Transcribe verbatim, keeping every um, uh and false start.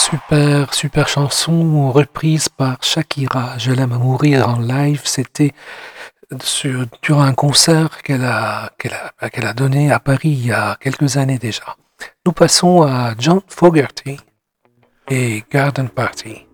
Super, super chanson reprise par Shakira. Je l'aime à mourir en live. C'était sur, durant un concert qu'elle a, qu'elle a, qu'elle a donné à Paris il y a quelques années déjà. Nous passons à John Fogerty et Garden Party.